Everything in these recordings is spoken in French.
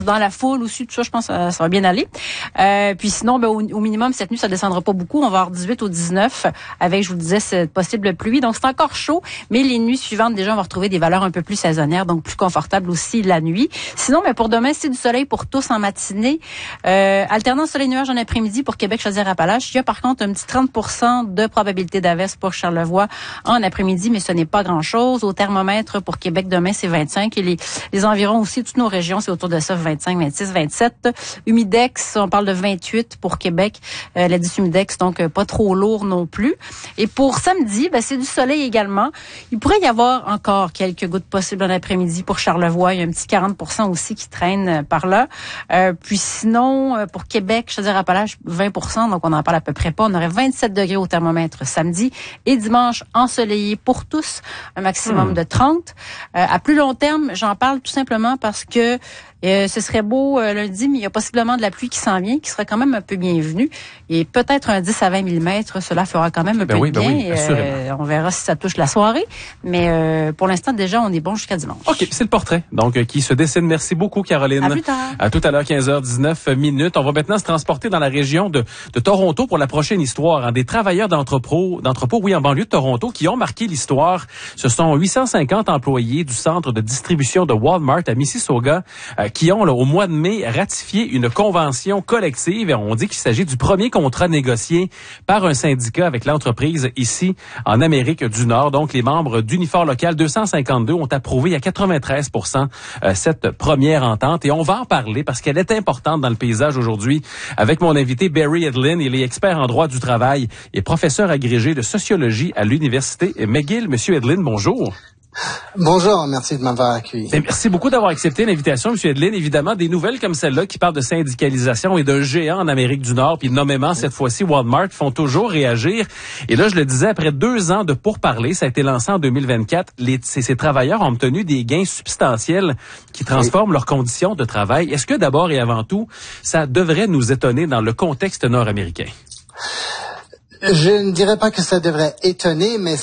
dans la foule aussi, tout ça, je pense que ça va bien aller. Puis sinon, au minimum, cette nuit, ça descendra pas beaucoup. On va avoir 18 au 19 avec, je vous le disais, cette possible pluie. Donc, c'est encore chaud, mais les nuits suivantes, déjà, on va retrouver des valeurs un peu plus saisonnières, donc plus confortables aussi la nuit. Sinon, pour demain, c'est du soleil pour tous en matinée. Alternance soleil-nuage en après-midi pour Québec, Chaudière-Appalaches. Il y a par contre un petit 30% de probabilité d'averse pour Charlevoix en après-midi, mais ce n'est pas grand-chose. Au thermomètre pour Québec, demain, c'est 25. Et les environs aussi, toutes nos régions, c'est autour de ça, 25, 26, 27. Humidex, on parle de 28 pour Québec. L'indice humidex, donc pas trop lourd non plus. Et pour samedi, c'est du soleil également. Il pourrait y avoir encore quelques gouttes possibles en après-midi pour Charlevoix. Il y a un petit 40% aussi qui traîne par là. Puis sinon, pour Québec, Chaudière-Appalaches, 20%, donc on n'en parle à peu près pas. On aurait 27 degrés au thermomètre samedi. Et dimanche, ensoleillé pour tous, un maximum de 30. À plus long terme, j'en parle tout simplement parce que ce serait beau lundi, mais il y a possiblement de la pluie qui s'en vient, qui serait quand même un peu bienvenue. Et peut-être un 10 à 20 mm, cela fera quand même un peu de bien. Oui, assurément. On verra si ça touche la soirée. Mais pour l'instant, déjà, on est bon jusqu'à dimanche. OK, c'est le portrait. Donc, qui se dessine. Merci beaucoup, Caroline. À plus tard. À tout à l'heure, 15h19. On va maintenant se transporter dans la région de Toronto pour la prochaine histoire. Des travailleurs d'entrepôt, en banlieue de Toronto, qui ont marqué l'histoire. Ce sont 850 employés du centre de distribution de Walmart à Mississauga, qui ont, au mois de mai, ratifié une convention collective. Et on dit qu'il s'agit du premier contrat négocié par un syndicat avec l'entreprise ici en Amérique du Nord. Donc, les membres d'Unifor Local 252 ont approuvé à 93% cette première entente. Et on va en parler parce qu'elle est importante dans le paysage aujourd'hui avec mon invité Barry Edlin. Il est expert en droit du travail et professeur agrégé de sociologie à l'Université McGill. Monsieur Edlin, bonjour. Bonjour, merci de m'avoir accueilli. Merci beaucoup d'avoir accepté l'invitation, M. Edlin. Évidemment, des nouvelles comme celle-là qui parlent de syndicalisation et d'un géant en Amérique du Nord, puis nommément cette fois-ci Walmart, font toujours réagir. Et là, je le disais, après 2 ans de pourparlers, ça a été lancé en 2024, ces travailleurs ont obtenu des gains substantiels qui transforment leurs conditions de travail. Est-ce que d'abord et avant tout, ça devrait nous étonner dans le contexte nord-américain? Je ne dirais pas que ça devrait étonner, mais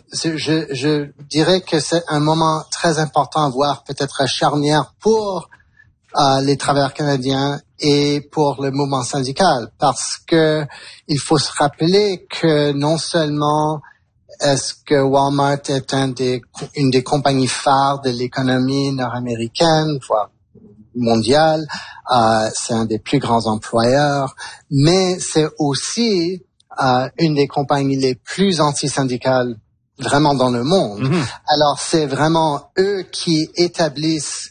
je dirais que c'est un moment très important, voire peut-être charnière pour les travailleurs canadiens et pour le mouvement syndical, parce que il faut se rappeler que non seulement est-ce que Walmart est une des compagnies phares de l'économie nord-américaine, voire mondiale, c'est un des plus grands employeurs, mais c'est aussi une des compagnies les plus anti-syndicales vraiment dans le monde. Mm-hmm. Alors, c'est vraiment eux qui établissent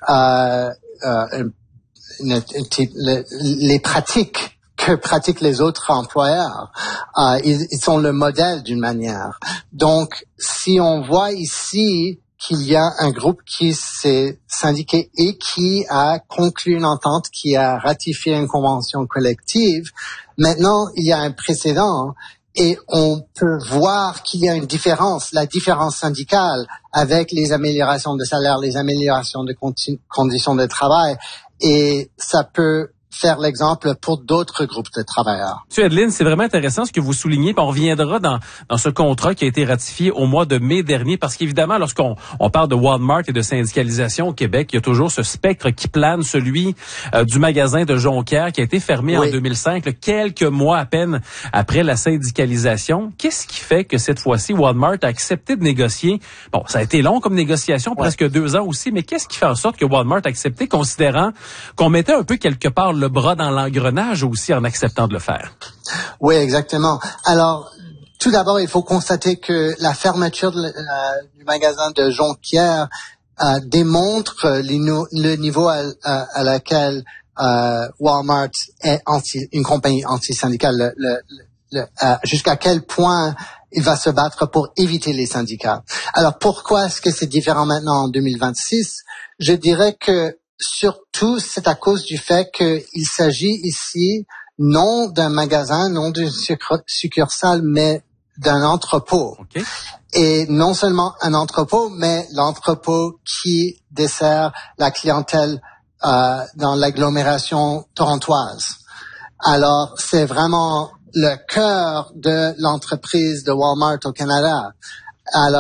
les pratiques que pratiquent les autres employeurs. Ils sont le modèle d'une manière. Donc, si on voit ici qu'il y a un groupe qui s'est syndiqué et qui a conclu une entente, qui a ratifié une convention collective, maintenant, il y a un précédent et on peut voir qu'il y a une différence, la différence syndicale avec les améliorations de salaire, les améliorations de conditions de travail, et ça peut faire l'exemple pour d'autres groupes de travailleurs. Monsieur Edlin, c'est vraiment intéressant ce que vous soulignez. Puis on reviendra dans ce contrat qui a été ratifié au mois de mai dernier, parce qu'évidemment, lorsqu'on parle de Walmart et de syndicalisation au Québec, il y a toujours ce spectre qui plane, celui du magasin de Jonquière qui a été fermé en 2005, quelques mois à peine après la syndicalisation. Qu'est-ce qui fait que cette fois-ci, Walmart a accepté de négocier? Bon, ça a été long comme négociation, presque 2 ans aussi, mais qu'est-ce qui fait en sorte que Walmart a accepté, considérant qu'on mettait un peu quelque part le bras dans l'engrenage aussi en acceptant de le faire? Oui, exactement. Alors, tout d'abord, il faut constater que la fermeture du magasin de Jonquière démontre le niveau à laquelle Walmart est une compagnie anti-syndicale, jusqu'à quel point il va se battre pour éviter les syndicats. Alors, pourquoi est-ce que c'est différent maintenant en 2026? Je dirais que surtout, c'est à cause du fait qu'il s'agit ici non d'un magasin, non d'une succursale, mais d'un entrepôt. Okay. Et non seulement un entrepôt, mais l'entrepôt qui dessert la clientèle dans l'agglomération torontoise. Alors, c'est vraiment le cœur de l'entreprise de Walmart au Canada. Alors,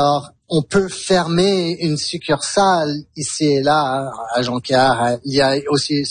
on peut fermer une succursale ici et là à Jonquière. Il y a aussi